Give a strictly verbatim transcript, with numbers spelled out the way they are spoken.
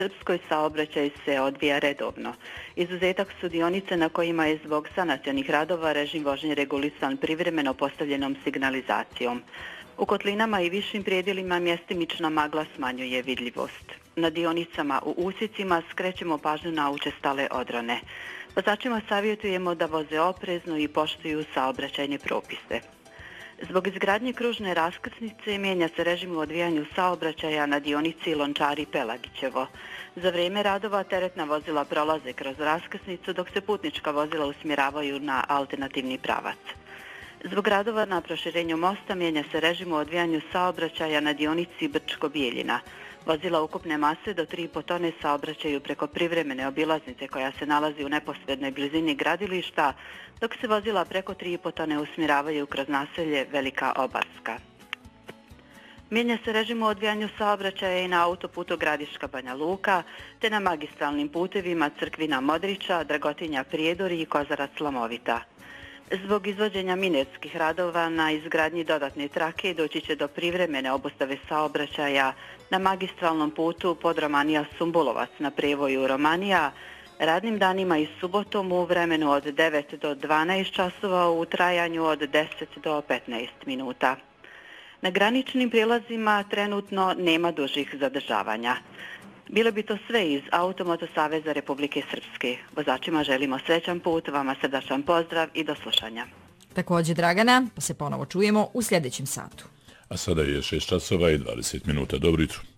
Srpskoj saobraćaj se odvija redovno. Izuzetak su dionice na kojima je zbog sanacionih radova režim vožnje regulisan privremeno postavljenom signalizacijom. U kotlinama i višim prijedjelima mjestimična magla smanjuje vidljivost. Na dionicama u usjecima skrećemo pažnju na učestale odrone. Vozačima savjetujemo da voze oprezno i poštuju saobraćajne propise. Zbog izgradnje kružne raskrsnice mijenja se režim u odvijanju saobraćaja na dionici Lončari-Pelagićevo. Za vrijeme radova teretna vozila prolaze kroz raskrsnicu dok se putnička vozila usmjeravaju na alternativni pravac. Zbog radova na proširenju mosta mijenja se režim u odvijanju saobraćaja na dionici Brčko-Bijeljina. Vozila ukupne mase do tri i po tone saobraćaju preko privremene obilaznice koja se nalazi u neposrednoj blizini gradilišta, dok se vozila preko tri i po tone usmjeravaju kroz naselje Velika Obarska. Mijenja se režim u odvijanju saobraćaja i na autoputu Gradiška Banja Luka, te na magistralnim putevima Crkvina Modrića, Dragotinja Prijedori i Kozarac Lamovita. Zbog izvođenja minerskih radova na izgradnji dodatne trake doći će do privremene obustave saobraćaja na magistralnom putu Podromanija-Sumbulovac na prevoju Romanija, radnim danima i subotom u vremenu od devet do dvanaest časova u trajanju od deset do petnaest minuta. Na graničnim prijelazima trenutno nema dužih zadržavanja. Bilo bi to sve iz Automoto Saveza Republike Srpske. Vozačima želimo srećan put, vama srdačan pozdrav i do slušanja. Također Dragana, pa se ponovo čujemo u sljedećem satu. A sada je šest časova i dvadeset minuta. Dobro jutro.